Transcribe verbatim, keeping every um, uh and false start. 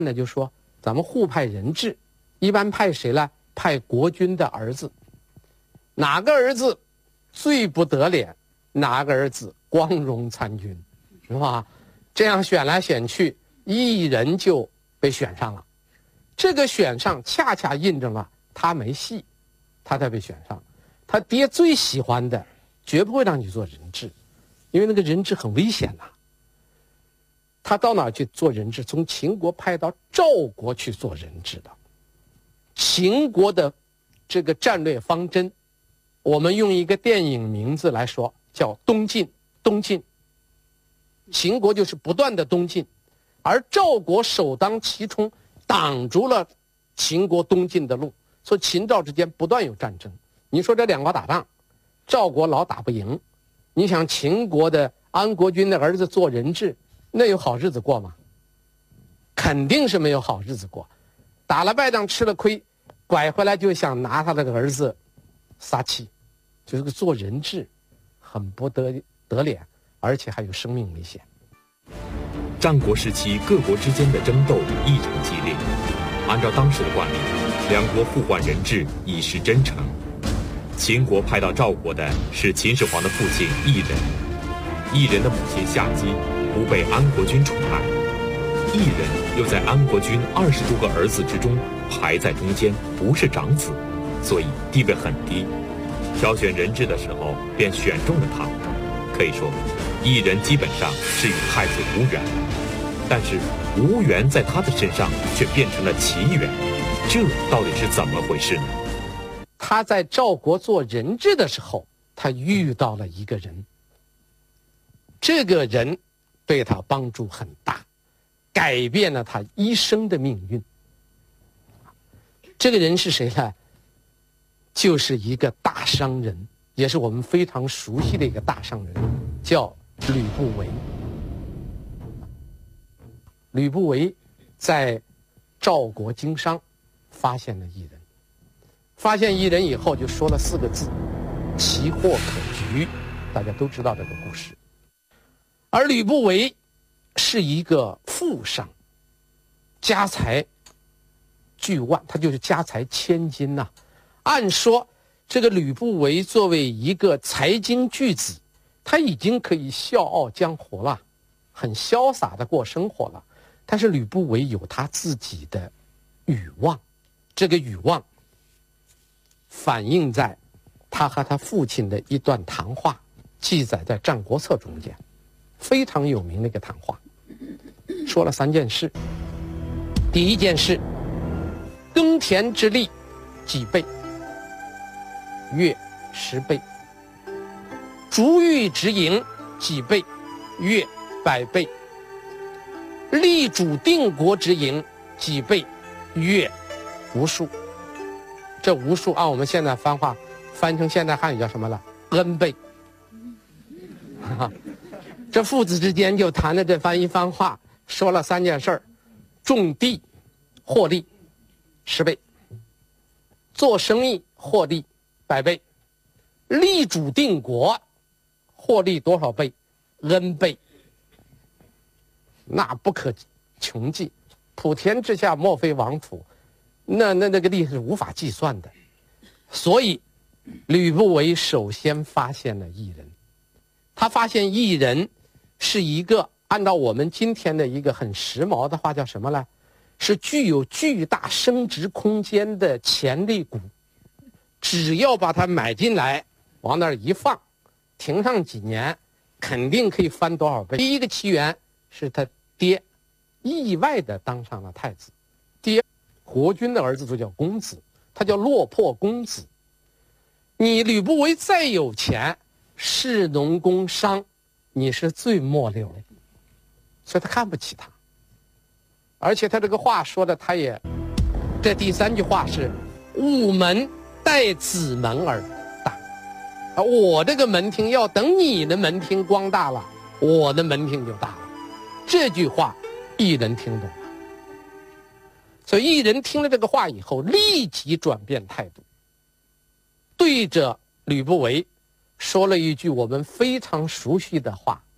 那就说咱们互派人质，一般派谁呢？派国君的儿子。哪个儿子最不得脸，哪个儿子光荣参军，是吧？这样选来选去，一人就被选上了。这个选上恰恰印证了他没戏，他才被选上。他爹最喜欢的绝不会让你做人质，因为那个人质很危险呐、啊。他到哪儿去做人质？从秦国派到赵国去做人质的。秦国的这个战略方针，我们用一个电影名字来说，叫东进。东进，秦国就是不断的东进，而赵国首当其冲，挡住了秦国东进的路，所以秦赵之间不断有战争。你说这两国打仗，赵国老打不赢，你想秦国的安国君的儿子做人质，那有好日子过吗？肯定是没有好日子过。打了败仗吃了亏，拐回来就想拿他的儿子撒气，就是个做人质很不得得脸，而且还有生命危险。 战国时期各国之间的争斗异常激烈，按照当时的惯例，两国互换人质以示真诚。秦国派到赵国的是秦始皇的父亲异人，异人的母亲夏姬不被安国君宠爱，异人又在安国君二十多个儿子之中排在中间，不是长子，所以地位很低。挑选人质的时候便选中了他。可以说，异人基本上是与太子无缘，但是无缘在他的身上却变成了奇缘，这到底是怎么回事呢？ 他在赵国做人质的时候，他遇到了一个人，这个人对他帮助很大，改变了他一生的命运。这个人是谁呢？就是一个大商人，也是我们非常熟悉的一个大商人，叫吕不韦。吕不韦在赵国经商，发现了异人。发现异人以后，就说了四个字：奇货可居。大家都知道这个故事。而吕不韦是一个富商，家财巨万，他就是家财千金呐、啊。按说，这个吕不韦作为一个财经巨子，他已经可以笑傲江湖了，很潇洒的过生活了。但是吕不韦有他自己的欲望，这个欲望反映在他和他父亲的一段谈话，记载在《战国策》中间，非常有名的一个谈话，说了三件事。第一件事，耕田之力几倍，月十倍；逐玉之营几倍，月百倍；立主定国之营几倍，月无数。这无数按我们现在翻话翻成现代汉语叫什么了 ？n 倍。这父子之间就谈了这番一番话，说了三件事儿：种地获利十倍，做生意获利百倍，立主定国获利多少倍 ？n 倍。那不可穷尽，普天之下莫非王土。那那那个利是无法计算的，所以吕不韦首先发现了异人。他发现异人是一个按照我们今天的一个很时髦的话叫什么呢？是具有巨大升值空间的潜力股。只要把它买进来，往那儿一放，停上几年，肯定可以翻多少倍。第一个起源是他爹意外的当上了太子。爹国君的儿子就叫公子，他叫落魄公子。你吕不韦再有钱，士农工商，你是最末流的，所以他看不起他。而且他这个话说的，他也，这第三句话是吾门待子门而大，啊，我这个门庭要等你的门庭光大了，我的门庭就大了。这句话，异人听懂了。所以异人听了这个话以后，立即转变态度，对着吕不韦说了一句我们非常熟悉的话